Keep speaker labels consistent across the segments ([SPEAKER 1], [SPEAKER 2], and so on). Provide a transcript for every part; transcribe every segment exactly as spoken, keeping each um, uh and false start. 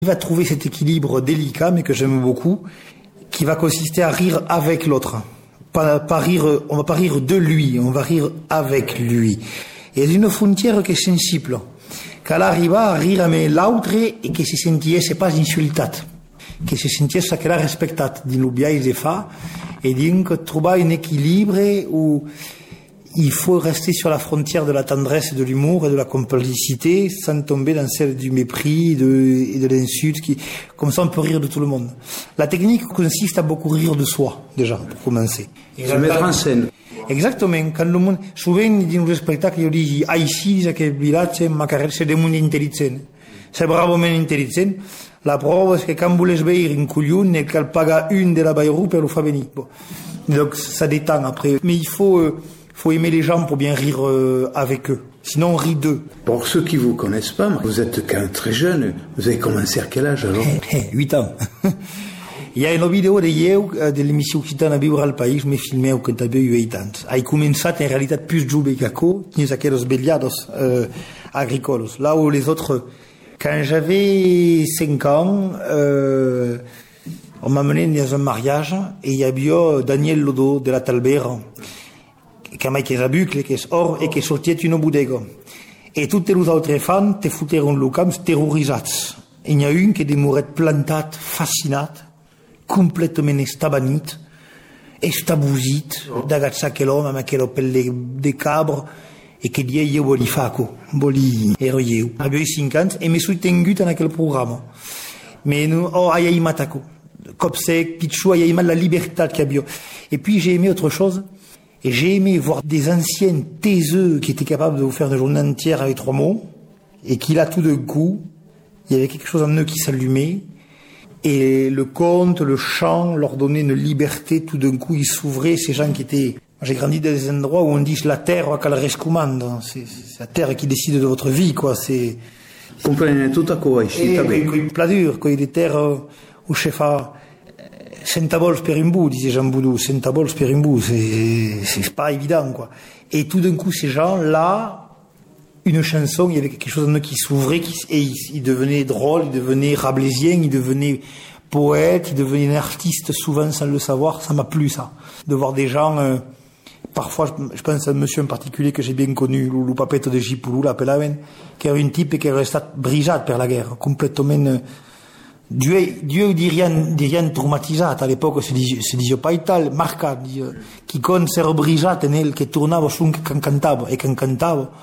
[SPEAKER 1] Il va trouver cet équilibre délicat, mais que j'aime beaucoup, qui va consister à rire avec l'autre. Pas, pas rire, on va pas rire de lui, on va rire avec lui. Et c'est une frontière qui est sensible. Qu'elle arrive à rire avec l'autre et que se sentiesse pas insultat. Que se sentiesse qu'elle a respectat din l'obia il fa. Et donc, trouver un équilibre où il faut rester sur la frontière de la tendresse, de l'humour et de la complicité sans tomber dans celle du mépris et de, et de l'insulte. Qui, comme ça, on peut rire de tout le monde. La technique consiste à beaucoup rire de soi, déjà, pour commencer.
[SPEAKER 2] Se mettre en scène.
[SPEAKER 1] Exactement. Quand le monde, souvent, dans un spectacle, il dit, ah, ici, c'est que le village, ma carrière, c'est des mondes intelligents. C'est bravement intelligent. La preuve, c'est que quand vous voulez veire un couillon, et qu'elle paga une de la Bayrou, pour le faire venir. Bon. Donc, ça détend après. Mais il faut, euh, faut aimer les gens pour bien rire euh, avec eux. Sinon, on rit d'eux.
[SPEAKER 2] Pour ceux qui vous connaissent pas, vous êtes quand même très jeune. Vous avez commencé à quel âge alors?
[SPEAKER 1] huit ans. Il y a une vidéo de Yeu, de l'émission Occitane à Vivre al País, me filmé quand j'avais huit ans. J'ai commencé en réalité plus jove que co, ni aquellos beliados euh, agricoles. Là où les autres, quand j'avais cinq ans, euh, on m'a mené dans un mariage et il y avait Daniel Lodo de la Talbera, qui m'a été zabucle, qui est hors et qui sortait une bodega. Et toutes les autres femmes te foutaient le camp terrorisats. Il y a une qui demeurait plantée, fascinée, complètement estabanite, estabusite, d'agazza que l'homme avec quel pelle de cabre, et que dit io voli faco, voli eroyeu. J'avais cinquante et me suis tengu dans quel programme. Mais nous, oh, aïe, matako. Comme c'est, pichou, aïe, mal la liberté qu'il y a. Et puis, j'ai aimé autre chose. Et j'ai aimé voir des anciens taiseux qui étaient capables de vous faire une journée entière avec trois mots, et qui là, tout d'un coup, il y avait quelque chose en eux qui s'allumait, et le conte, le chant leur donnait une liberté, tout d'un coup, ils s'ouvraient, ces gens qui étaient... J'ai grandi dans des endroits où on dit la terre qu'elle rescommande, c'est, c'est la terre qui décide de votre vie, quoi, c'est...
[SPEAKER 2] Comprenez tout à quoi, ici,
[SPEAKER 1] et, et, plat dur, quoi, il est terres où je fais centabols per imbou, disait Jean Boudou, centabols per imbou, c'est, c'est pas évident, quoi. Et tout d'un coup, ces gens-là, une chanson, il y avait quelque chose en eux qui s'ouvrait, qui, et ils, ils devenaient drôles, ils devenaient rabelaisiens, ils devenaient poètes, ils devenaient artistes, souvent sans le savoir. Ça m'a plu, ça. De voir des gens, euh, parfois, je, je pense à un monsieur en particulier que j'ai bien connu, le papetto de Gipoulou, l'appelaven, qui era un type qui era stat brisat per la guerre, complètement, euh, Dieu, Dieu dit rien, dit rien traumatisat, à l'époque, se disait, se disait pas ital, marcat, qui con ser brisat, nel, que tournava sun que cantava, et qu'en cantava,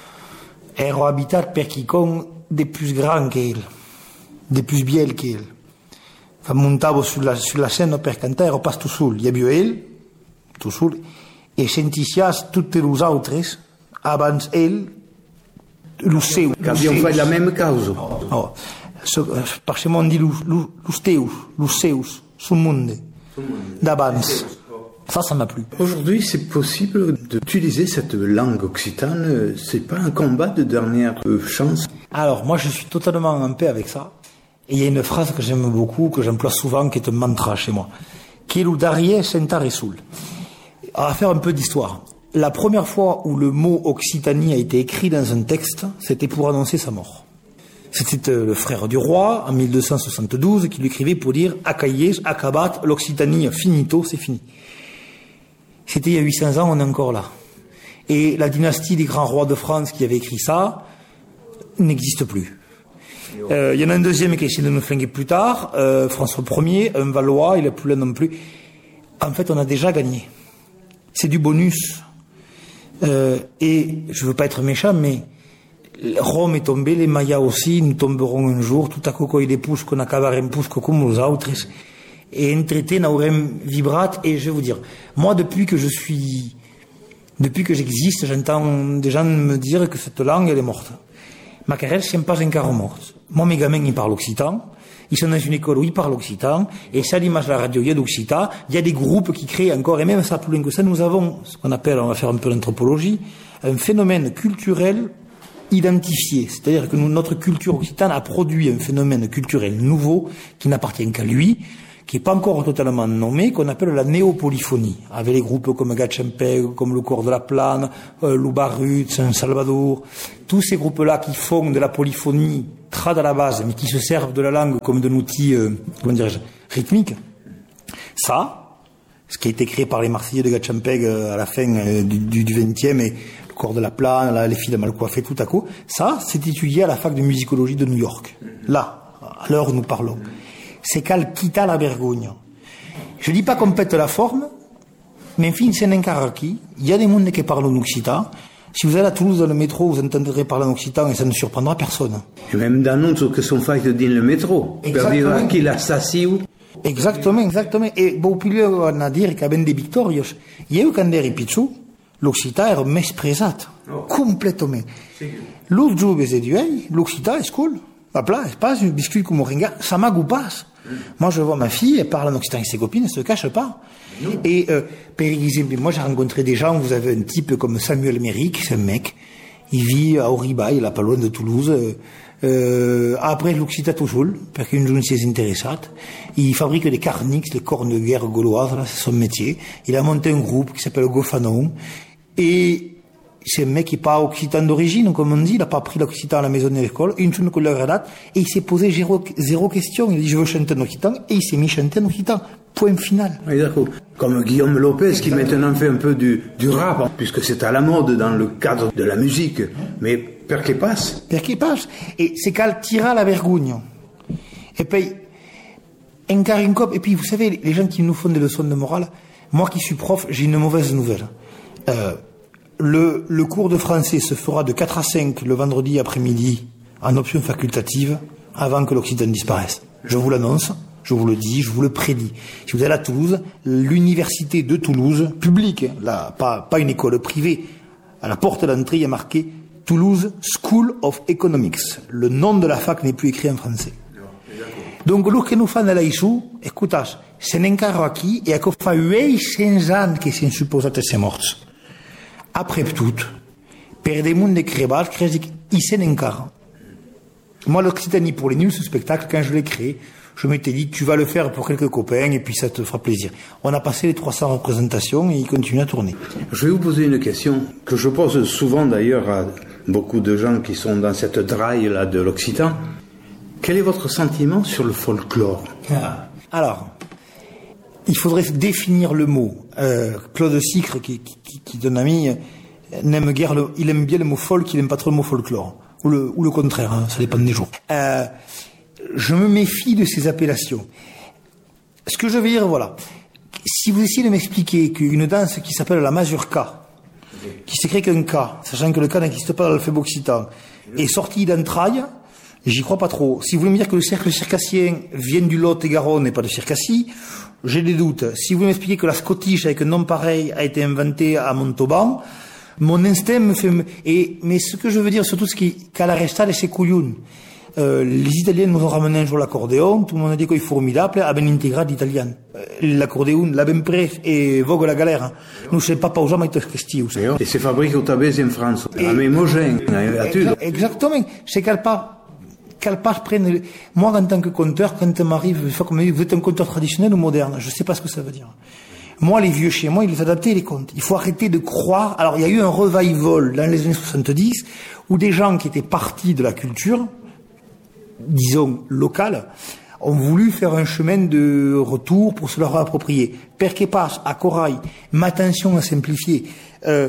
[SPEAKER 1] era habitat per quiconque de plus grand qu'elle, de plus biel qu'elle. Enfin, montava sur la, sur la scène per cantar, era pas tout seul. Il y avait elle, tout seul, et senticias toutes les autres, avant elle, le seu.
[SPEAKER 2] Qui avions fait la même cause.
[SPEAKER 1] Oh, parce que on dit los teus, los seus, son monde, d'avance. Ça, ça m'a plu.
[SPEAKER 2] Aujourd'hui, c'est possible d'utiliser cette langue occitane. C'est pas un combat de dernière chance.
[SPEAKER 1] Alors, moi, je suis totalement en paix avec ça. Et il y a une phrase que j'aime beaucoup, que j'emploie souvent, qui est un mantra chez moi. Qui est le Darie Senta Resul. On va faire un peu d'histoire. La première fois où le mot Occitanie a été écrit dans un texte, c'était pour annoncer sa mort. C'était le frère du roi, en mille deux cent soixante-douze, qui lui écrivait pour dire « Acaies, acabat, l'Occitanie, finito, c'est fini ». C'était il y a huit cents ans, on est encore là. Et la dynastie des grands rois de France qui avait écrit ça n'existe plus. Il euh, y en a un deuxième qui a essayé de nous flinguer plus tard, euh, François Ier, un Valois, il n'est plus là non plus. En fait, on a déjà gagné. C'est du bonus. Euh, et je ne veux pas être méchant, mais Rome est tombée, les Mayas aussi, nous tomberons un jour, tout à coup, il est pousse qu'on acabarem pousse comme les autres. Et un traité n'aurem vibrat, et je vais vous dire, moi, depuis que je suis, depuis que j'existe, j'entends des gens me dire que cette langue, elle est morte. Ma carrière, c'est pas encore morte. Moi, mes gamins, ils parlent occitan. Ils sont dans une école où ils parlent occitan. Et ça, l'image de la radio, il y a d'occitan. Il y a des groupes qui créent encore, et même ça, plus loin que ça, nous avons ce qu'on appelle, on va faire un peu d'anthropologie, un phénomène culturel identifié. C'est-à-dire que nous, notre culture occitane a produit un phénomène culturel nouveau qui n'appartient qu'à lui, qui est pas encore totalement nommée, qu'on appelle la néopolyphonie, avec les groupes comme Gatchempeg, comme le Corps de la Plane, euh, Loubarut, San Salvador, tous ces groupes-là qui font de la polyphonie trad à la base, mais qui se servent de la langue comme d'un outil, euh, comment dirais-je, rythmique. Ça, ce qui a été créé par les Marseillais de Gatchempeg à la fin euh, du, du vingtième, et le Corps de la Plane, là, les filles de mal coiffées, tout à coup, ça, c'est étudié à la fac de musicologie de New York. Là, à l'heure où nous parlons. C'est qu'elle quitta la Bergogne. Je dis pas qu'on pète la forme, mais enfin, c'est un incaraki. Il y a des mondes qui parlent en occitan. Si vous allez à Toulouse dans le métro, vous entendrez parler en occitan et ça ne surprendra personne.
[SPEAKER 2] Et même dans nous, que sont faits dans le métro.
[SPEAKER 1] Exactement.
[SPEAKER 2] Qui la station.
[SPEAKER 1] Exactement, exactement. Et bon, puis lui, on a dit qu'il y avait des victorios. Il y a eu quand des ripizzu, l'occitan est mésprésat. Oh. Complètement. L'autre jour, j'ai dit, hey, l'occitan est cool. Hop là, c'est pas un biscuit comme Moringa, ça m'a goûpasse. Mm. Moi, je vois ma fille, elle parle en occitan avec ses copines, elle se cache pas. Mm. Et, euh, moi, j'ai rencontré des gens, vous avez un type comme Samuel Méric, c'est un mec, il vit à Auriba, il est pas loin de Toulouse, euh, euh, après l'occitan toujours, parce qu'une journée s'est intéressante. Il fabrique des carnix, les cornes de guerre gauloises, là, c'est son métier. Il a monté un groupe qui s'appelle Gofanon. Et, c'est un mec qui n'est pas occitan d'origine, comme on dit, il n'a pas appris l'occitan à la maison de l'école, une chose qu'on lui a date, et il s'est posé zéro, zéro question. Il a dit, je veux chanter en occitan, et il s'est mis chanter en occitan. Point final.
[SPEAKER 2] Oui, d'accord. Comme Guillaume Lopez, exactement, qui maintenant fait un peu du, du rap, puisque c'est à la mode dans le cadre de la musique. Mais, per che passe?
[SPEAKER 1] Per che passe. Et c'est qu'elle tira la vergogne. Et puis, un carincop, et puis, vous savez, les gens qui nous font des leçons de morale, moi qui suis prof, j'ai une mauvaise nouvelle. Euh, Le, le cours de français se fera de quatre à cinq le vendredi après-midi en option facultative avant que l'occitan disparaisse. Je vous l'annonce, je vous le dis, je vous le prédis. Si vous allez à Toulouse, l'université de Toulouse, publique, là, pas, pas une école privée, à la porte d'entrée, il y a marqué Toulouse School of Economics. Le nom de la fac n'est plus écrit en français. Donc, lo que nous fan là ici, écoutez, c'est un encara aquí, et que fa huit-cents ans que c'est supposé ser morts. Après tout, per des mondes de crébage, il s'en encarre. Moi, l'Occitanie pour les nuls, ce spectacle, quand je l'ai créé, je m'étais dit, tu vas le faire pour quelques copains et puis ça te fera plaisir. On a passé les trois cents représentations et il continue à tourner.
[SPEAKER 2] Je vais vous poser une question que je pose souvent d'ailleurs à beaucoup de gens qui sont dans cette draille-là de l'Occitan. Quel est votre sentiment sur le folklore?
[SPEAKER 1] Ah. Alors, il faudrait définir le mot. Euh, Claude Sicre, qui, qui, qui est un ami, n'aime guère le, il aime bien le mot folk, il n'aime pas trop le mot folklore. Ou le, ou le contraire, hein, ça dépend des jours. Euh, je me méfie de ces appellations. Ce que je veux dire, voilà. Si vous essayez de m'expliquer qu'une danse qui s'appelle la mazurka, qui s'écrit qu'un K, sachant que le K n'existe pas dans l'alphabet occitan, est sorti d'entrailles, j'y crois pas trop. Si vous voulez me dire que le cercle circassien vient du Lot-et-Garonne et pas de Circassie, j'ai des doutes. Si vous voulez m'expliquer que la Scottish avec un nom pareil a été inventée à Montauban, mon instinct me fait... Et, mais ce que je veux dire surtout, c'est qu'à la restade, c'est couillon. Euh, les Italiens nous ont ramené un jour l'accordéon, tout le monde a dit qu'il est formidable, à ben intégrale d'Italien. Euh, l'accordéon, la ben pref, et vogue la galère. Nous, c'est pas pas aux hommes,
[SPEAKER 2] et c'est fabriqué au Tabès en France. À Mémogène, à Tulle.
[SPEAKER 1] Exactement. C'est qu'elle part, qu'elle part prenne, moi, en tant que conteur, quand il m'arrive, une fois qu'on me dit, vous êtes un conteur traditionnel ou moderne? Je sais pas ce que ça veut dire. Moi, les vieux chez moi, ils les adaptaient, les contes. Il faut arrêter de croire. Alors, il y a eu un revival dans les années soixante-dix, où des gens qui étaient partis de la culture, disons, locale, ont voulu faire un chemin de retour pour se leur approprier. Perché passe, à Corail, ma attention à simplifier. Euh,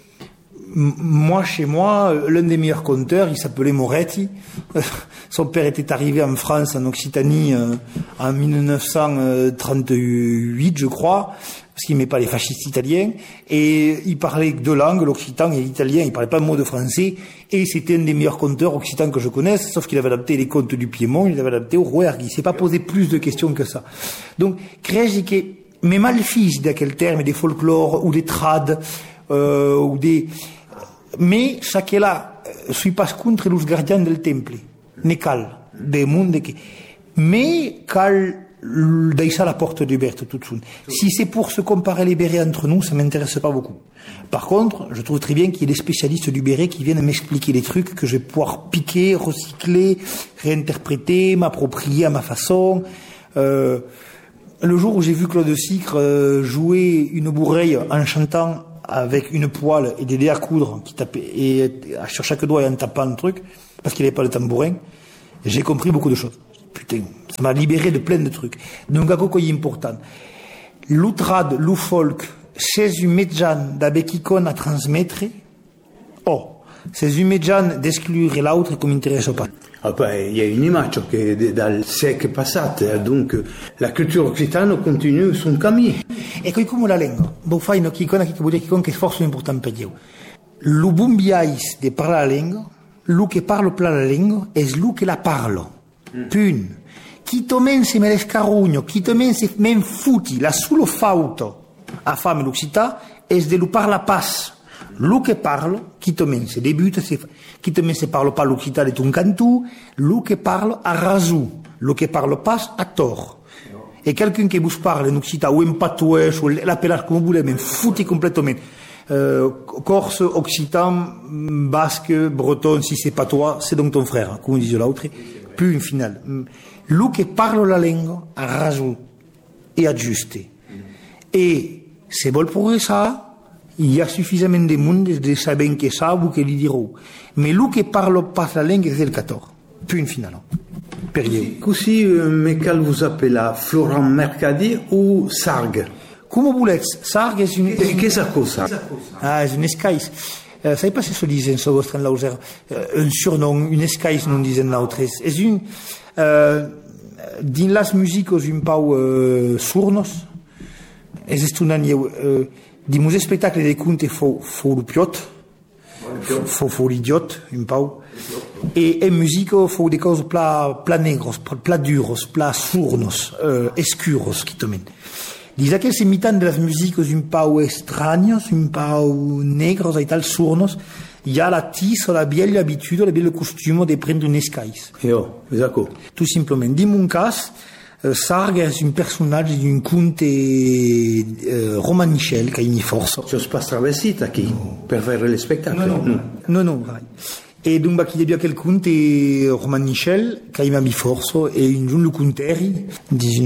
[SPEAKER 1] moi, chez moi, l'un des meilleurs conteurs, il s'appelait Moretti. Son père était arrivé en France, en Occitanie, euh, en mille neuf cent trente-huit, je crois, parce qu'il n'aimait pas les fascistes italiens, et il parlait deux langues, l'occitan et l'italien, il parlait pas un mot de français, et c'était un des meilleurs conteurs occitans que je connaisse, sauf qu'il avait adapté les contes du Piémont, il les avait adaptés au Rouergue, il s'est pas posé plus de questions que ça. Donc, crezi che, mais mal fils de quel terme, des folklore, ou des trad, euh, ou des, mais, ça qu'est là, suis pas contre los gardiens del temple. Ne cal, des mondes qui... Mais, cal, d'ailleurs la porte du Berthe tout de suite. Si c'est pour se comparer les bérets entre nous, ça m'intéresse pas beaucoup. Par contre, je trouve très bien qu'il y ait des spécialistes du béret qui viennent m'expliquer les trucs que je vais pouvoir piquer, recycler, réinterpréter, m'approprier à ma façon. Euh, le jour où j'ai vu Claude Sicre euh, jouer une bourreille en chantant avec une poêle et des dés à coudre qui tapaient, et, et sur chaque doigt et en tapant un truc, parce qu'il n'avait pas le tambourin, j'ai compris beaucoup de choses. Putain, ça m'a libéré de plein de trucs. Donc, à quoi est important. L'outrad, l'oufolk, ces huméjan d'abekikon à transmettre, oh, ces huméjan d'exclure l'autre comme intéresse pas.
[SPEAKER 2] Ah ben, il y a une image che dal siècle passé, donc la culture occitane continue son cammino.
[SPEAKER 1] E come la lingua, voi fai una chicona che vuol dire che è forse importante per io. Lo bumbiais de parla la lingua, lo che parlo pla la lingua, è lo che la parlo. Mm. Pun. Chi to mense me l'escarugno, chi to mense men futi, la solo fauto a fame l'occità, è de lo parla pas. Lo che parlo, chi to mense debuta, chi to mense parlo pas l'occità de ton cantù, lo che parlo a rasu, lo che parlo pas a tor. Et quelqu'un qui vous parle en occitan ou en patouèche ou l'appellage comme vous voulez, mais foutu complètement. Euh, Corse, occitan, basque, breton, si c'est pas toi, c'est donc ton frère, comme disait l'autre. Puis une finale. Lui qui parle la langue a raison et a juste. Et c'est bon pour ça, il y a suffisamment de monde de savoir que ça ou que lui diront. Mais lui qui parle pas la langue, c'est le quatorze. Puis une finale.
[SPEAKER 2] Così, mais quel vous appelez Florent Mercadier ou Sargue?
[SPEAKER 1] Come volete, Sargue è un...
[SPEAKER 2] Che sa cosa?
[SPEAKER 1] Ah, è un escais. Uh, sai pas se so dicen so vostre en lauser. Uh, un surnom, un escais non dicen lautres. És un... Uh, din las musicos un pau uh, surnos, és est un any... Uh, di mus spectacle de conte fou, fou lupiot, fou, fou l'idiot, un pau. Et en musico fou de coses pla, pla negros, pla duros, pla surnos, uh, escuros, qui tomen. Dis aquells imitant de las musicos un pau extraños, un pau negros et tal, surnos, hi ha la tis o la vieille habitude, la vieille costume de prendre un escais.
[SPEAKER 2] Io, esatto.
[SPEAKER 1] Tout simplement. Din mon cas, uh, Sargue és un personatge d'un conte uh, romanichel che mi força.
[SPEAKER 2] Tu pas travestit aquí no. Per fare le spettacoli?
[SPEAKER 1] No, no, no, no, vai. E donc, bah, il y a quel conte romanichel che mi força e un giorno conteri di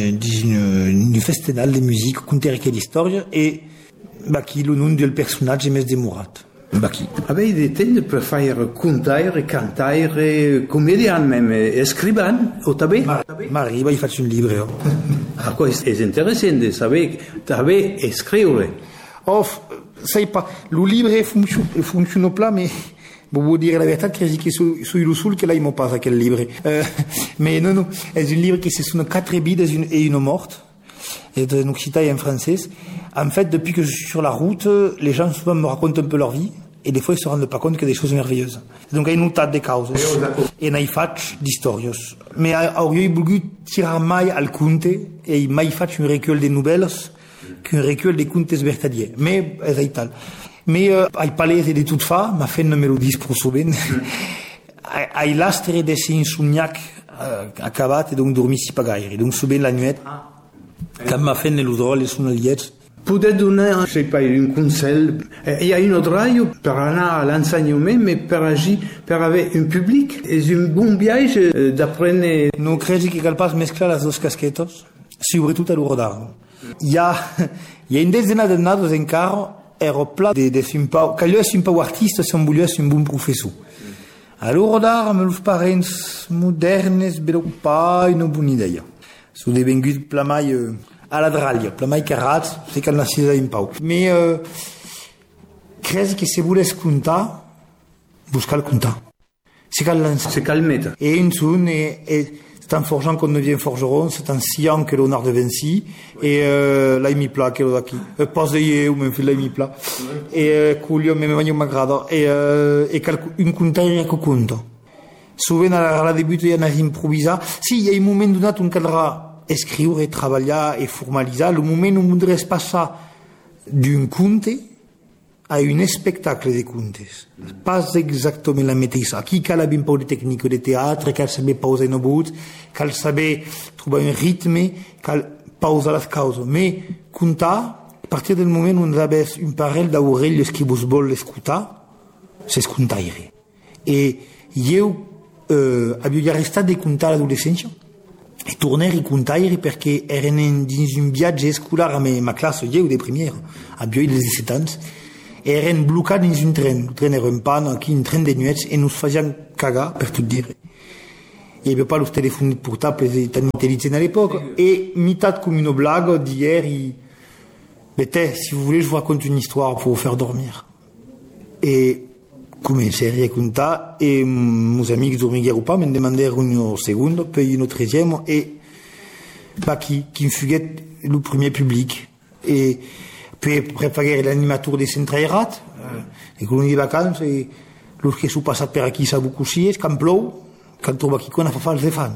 [SPEAKER 1] un festival de musique, conteri che di storia e bah, chi lo nome del personaggio è demorat. Bah, chi?
[SPEAKER 2] Avete tempo per fare contare, cantare, commedian, même, scriban, o tabè?
[SPEAKER 1] Ma, ma arriva, io faccio un libro.
[SPEAKER 2] Ah, questo è interessante, sapere, tabè e scrivere.
[SPEAKER 1] Oh, sai pas, lo libro funziona pla, ma... Vous dire la vérité, que je suis sur le sol que là il me passe quel livre. Euh, mais non non, c'est un livre qui c'est sur quatre vides et une morte. Et en occitan et en français. En fait, depuis que je suis sur la route, les gens souvent me racontent un peu leur vie et des fois ils se rendent pas compte qu'il y a des choses merveilleuses. Donc il y a une tas de causes et on a fait d'historios. Mais auriez voulu tirer mai al conte et il m'a fait une recueil de nouvelles qu'un recueil de contes vertadiers. Mais c'est tal. Mais euh, ai palese de toute fa, ma fait une mélodie pour souvent. Ai lastre de sin sognac euh, acabat et donc dormi si pas gaire. Donc souvent la nuit, quand ma fait ne l'udrol et son alliette.
[SPEAKER 2] Potete donner, je sais pas, un conseil. Il y a une autre raille pour aller à l'enseignement, mais pour agir, pour avoir un public. C'est un bon viage d'apprendre.
[SPEAKER 1] Non credi che calpas mescla las dos casquetos, soprattutto a l'urodar. Il y a, il y a une dizaine de nados en carro. Ero plat de, de un pau, que allò és un pau artista si on volia ser un bon professor. Allora d'ara, amb els parents modernes, però pas una bona idea. S'ho devengut plamai uh, a la dràlia, plamai carrats, sé que el nascida un pau. Mais, uh, crec que se voles contar, buscar el contar. Se cal lançar.
[SPEAKER 2] Se calmeta.
[SPEAKER 1] Et un son, et, et c'est en forgeant qu'on devient forgeron, c'est en sciant que Léonard de Vinci, et euh, là il m'y plat, que là qui euh, pas de yé ou même fait là il m'y plat, et euh, Coulio me magno m'agrada, et euh, et une contaria que conto. Souvent à la début il y en a improvisar. Si il y a un moment donné on cadra écrire, travailler et formaliser, le moment où on voudrait se passer d'un conte à un spectacle de contes. Pas exactement la maîtrise. Qui cal avait un peu de technique de théâtre, cal savait pauser nos bouts, cal savait trouver un rythme, cal pauser las causes. Mais, conta, à partir du moment où on avait une parole d'oreilles qui vous vol écouter, c'est ce qu'on taillerait. Et, eu, euh, havia restat de contar l'adolescència. e tornare contairi perché erano in un viaggio scolare a ma classe io de première a bio de diciassette ans e erano bloccati in un tren il tren era in panne qui un tren de nuit e nos facevano cagare per tutto dire. Il n'y avait pas le téléphone portable intelligent à l'époque. Et mitad comme une blague d'hier, il... Mais si vous voulez, je vous raconte une histoire pour vous faire dormir. Et commencé à raconter, et mes amis qui dormaient ou pas me demandèrent une seconde, puis une treizième, et bah, qui, qui me fuguait le premier public. Et puis préparer l'animateur des centrales, les colonies de vacances, et lorsque je suis passé par aquí, ça a beaucoup chié, quand plou, quand troba qui connaît fa les fans.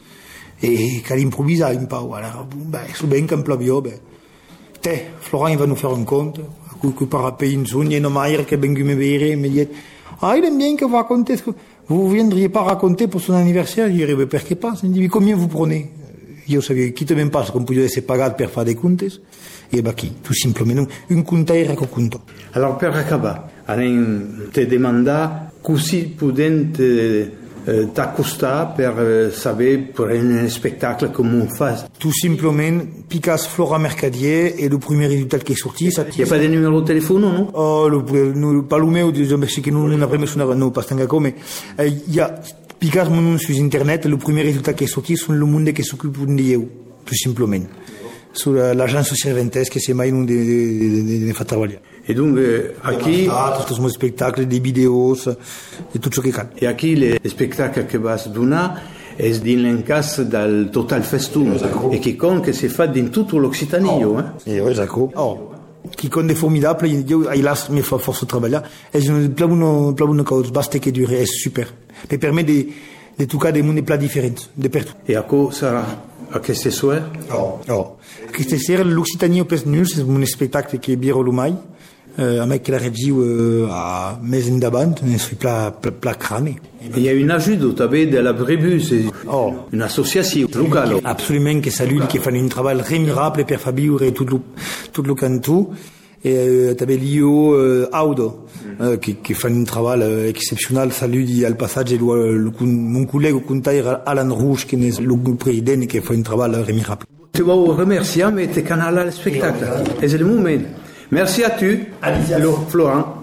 [SPEAKER 1] Et quand improvisa un peu, voilà, ben, c'est bien quand plavio, ben, te, Florent, il va nous faire un compte, que par pays une sonne, il y a un maire qui est venu me voir, me dit, ah, il aime bien que vous racontez ce que, vous ne viendriez pas raconter pour son anniversaire, je dirais, ben, perché pas, il me dit, combien vous prenez? Je savais, qui te même pas, qu'on pouvait se pagar per faire des comptes, et ben, qui, tout simplement, un comptaire que compte.
[SPEAKER 2] Alors, per acabar, anem te demanda, così pudent, Euh, t'accostar per euh, saber pour un spectacle comment on fait.
[SPEAKER 1] Tout simplement, Picasso Flora Mercadier et le premier résultat qui est sorti. Il
[SPEAKER 2] n'y a pas de numéro de téléphone, non?
[SPEAKER 1] Oh, le, le, pas le meu, c'est que nous, on a vraiment sonné, non, pas tant mais, il euh, y a Picasso, mon nom sur Internet, le premier résultat qui est sorti, c'est le monde qui s'occupe de Dieu, tout simplement. Sur l'agence Cervantes, que c'est mai nous de, de, de, de faire travailler.
[SPEAKER 2] Et donc, euh, aquí...
[SPEAKER 1] Tous les spectacles, des vidéos, et tout ce qui est.
[SPEAKER 2] Et aquí, le spectacle que vas donner est dans l'encas del Total Festum, et qui compte que c'est fait dans toute l'Occitanie,
[SPEAKER 1] oh.
[SPEAKER 2] hein?
[SPEAKER 1] Et oui, d'accord. Oh. Qui compte est formidable, il a me fait force de travailler. Et je ne plein de choses, baste qui dure, c'est super. Me permet de, de tout cas, des mondes plats différents, de partout.
[SPEAKER 2] Et à quoi ça, à qu'est ce soir?
[SPEAKER 1] Oh. Oh. Qu'est-ce que c'est, l'Occitanie au Pes Nul, c'est mon spectacle qui est bien relumai. Euh, avec la régie euh, à Maison d'Aband, je suis plat, plat, plat cramé.
[SPEAKER 2] Il y a une ajude, tu avais de la Brébus,
[SPEAKER 1] oh.
[SPEAKER 2] Une association locale.
[SPEAKER 1] Absolument, que salue, qui fait un travail remarquable pour Fabio et tout le, tout le canton. Et euh, tu avais l'I O euh, Audo, euh, qui, qui fait un travail euh, exceptionnel. Salut, il y a le passage, le, le, le, mon collègue au comptaire Alan Rouge, qui est le président et qui fait un travail remarquable.
[SPEAKER 2] Tu vas vous remercier, mais tu canal le spectacle. Et c'est le moment. Merci à tu, Florent.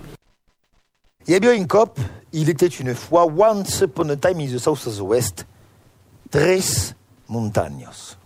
[SPEAKER 1] Il y a bien une cop, il était une fois, once upon a time in the south of the west, tres montañas.